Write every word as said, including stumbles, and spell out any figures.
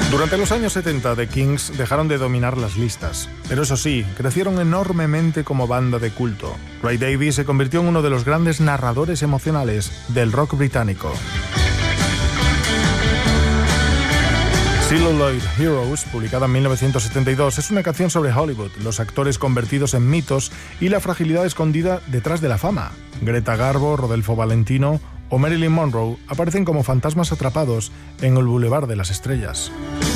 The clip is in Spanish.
Durante los años setenta, The Kings dejaron de dominar las listas, pero eso sí, crecieron enormemente como banda de culto. Ray Davies se convirtió en uno de los grandes narradores emocionales del rock británico. Celluloid Heroes, publicada en mil novecientos setenta y dos, es una canción sobre Hollywood, los actores convertidos en mitos y la fragilidad escondida detrás de la fama. Greta Garbo, Rodolfo Valentino o Marilyn Monroe aparecen como fantasmas atrapados en el Boulevard de las Estrellas.